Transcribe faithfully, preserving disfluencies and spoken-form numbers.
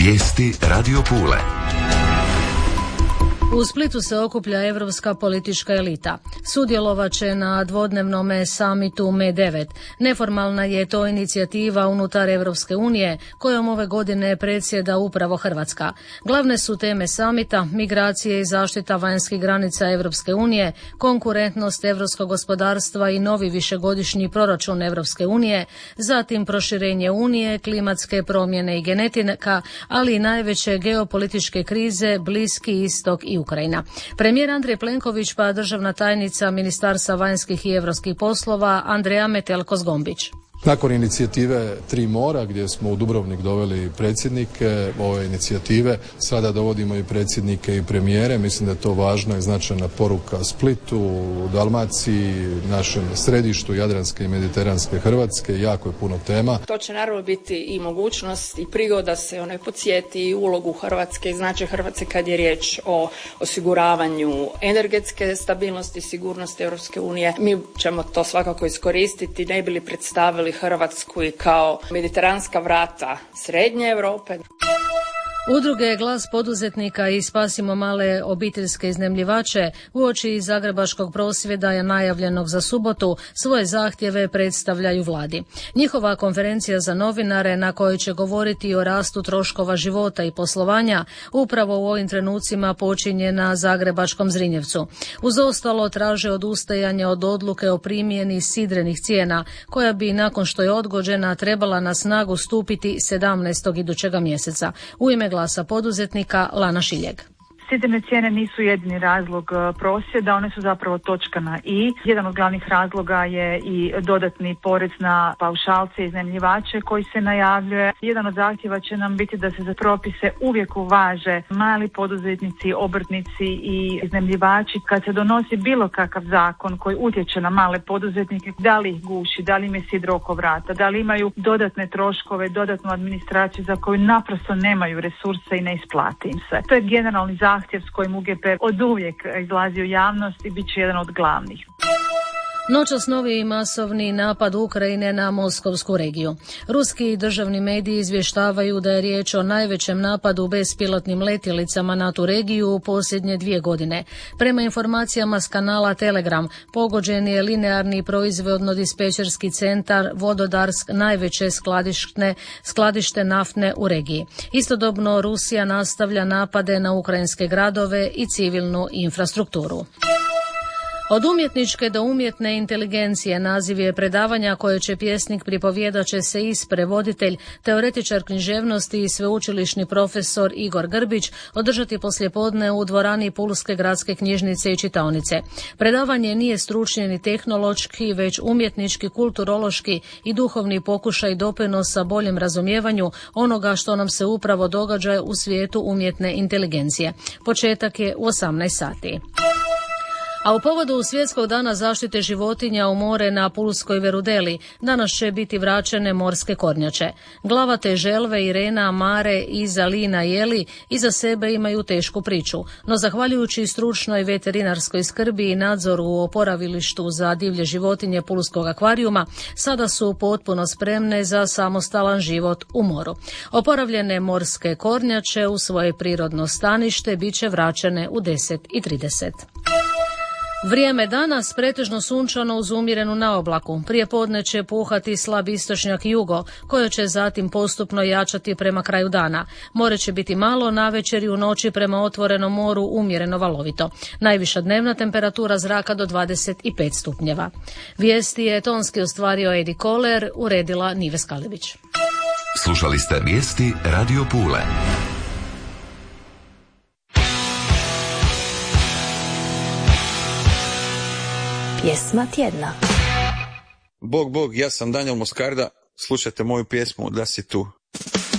Vijesti Radio Pule. U Splitu se okuplja evropska politička elita. Sudjelovat će na dvodnevnom samitu M devet. Neformalna je to inicijativa unutar Evropske unije, kojom ove godine predsjeda upravo Hrvatska. Glavne su teme samita migracije i zaštita vanjskih granica Evropske unije, konkurentnost evropskog gospodarstva i novi višegodišnji proračun Evropske unije, zatim proširenje unije, klimatske promjene i genetika, ali i najveće geopolitičke krize, Bliski istok i Ukrajina. Premijer Andrej Plenković pa državna tajnica Ministarstva vanjskih i europskih poslova Andreja Metelko-Zgombić. Nakon inicijative Tri mora, gdje smo u Dubrovnik doveli predsjednike ove inicijative, sada dovodimo i predsjednike i premijere. Mislim da je to važna i značajna poruka Splitu, Dalmaciji, našem središtu Jadranske i Mediteranske Hrvatske. Jako je puno tema. To će naravno biti i mogućnost i prigoda se onaj podsjeti ulogu Hrvatske i značaj Hrvatske kad je riječ o osiguravanju energetske stabilnosti i sigurnosti Europske unije. Mi ćemo to svakako iskoristiti, ne bi li predstavili Hrvatsku i kao mediteranska vrata Srednje Europe. Udruge Glas poduzetnika i Spasimo male obiteljske iznajmljivače uoči zagrebačkog prosvjeda najavljenog za subotu svoje zahtjeve predstavljaju vladi. Njihova konferencija za novinare na kojoj će govoriti o rastu troškova života i poslovanja upravo u ovim trenucima počinje na zagrebačkom Zrinjevcu. Uz ostalo traže odustajanje od odluke o primjeni sidrenih cijena koja bi nakon što je odgođena trebala na snagu stupiti sedamnaestog idućega mjeseca. U ime Glasa poduzetnika Lana Šiljeg. Sidrene cijene nisu jedini razlog prosvjeda, one su zapravo točka na i. Jedan od glavnih razloga je i dodatni porez na paušalce i iznajmljivače koji se najavljuje. Jedan od zahtjeva će nam biti da se za propise uvijek uvaže mali poduzetnici, obrtnici i iznajmljivači. Kad se donosi bilo kakav zakon koji utječe na male poduzetnike, da li ih guši, da li im je sidro oko vrata, da li imaju dodatne troškove, dodatnu administraciju za koju naprosto nemaju resurse i ne isplati im se. To je generalni zahtjev s kojim U G P oduvijek izlazi u javnost i bit će jedan od glavnih. Noćas novi masovni napad Ukrajine na Moskovsku regiju. Ruski državni mediji izvještavaju da je riječ o najvećem napadu bespilotnim letjelicama na tu regiju u posljednje dvije godine. Prema informacijama s kanala Telegram, pogođen je linearni proizvodno-dispečerski centar Vododarsk, najveće skladište, skladište naftne u regiji. Istodobno Rusija nastavlja napade na ukrajinske gradove i civilnu infrastrukturu. Od umjetničke do umjetne inteligencije naziv je predavanja koje će pjesnik pripovjedače se is prevoditelj, teoretičar književnosti i sveučilišni profesor Igor Grbić održati poslijepodne u dvorani Pulske gradske knjižnice i čitaonice. Predavanje nije stručni ni tehnološki, već umjetnički, kulturološki i duhovni pokušaj doprinosa boljem razumijevanju onoga što nam se upravo događa u svijetu umjetne inteligencije. Početak je u osamnaest sati. A u povodu Svjetskog dana zaštite životinja u more na Pulskoj Verudeli danas će biti vraćene morske kornjače. Glavate želve Irena, Mare, Iza, Lina i Eli iza sebe imaju tešku priču, no zahvaljujući stručnoj veterinarskoj skrbi i nadzoru u oporavilištu za divlje životinje Pulskog akvarijuma, sada su potpuno spremne za samostalan život u moru. Oporavljene morske kornjače u svoje prirodno stanište bit će vraćene u deset i trideset. Vrijeme danas pretežno sunčano uz umjerenu naoblaku. Prije podne će puhati slab istočnjak jugo, koje će zatim postupno jačati prema kraju dana. More će biti malo, navečer i u noći prema otvorenom moru umjereno valovito. Najviša dnevna temperatura zraka do dvadeset pet stupnjeva. Vijesti je tonski ostvario Edi Koler, uredila Nive Skalivić. Slušali ste vijesti Radio Pule. Pjesma tjedna. Bog, bog, ja sam Daniel Moskarda, slušajte moju pjesmu Da si tu.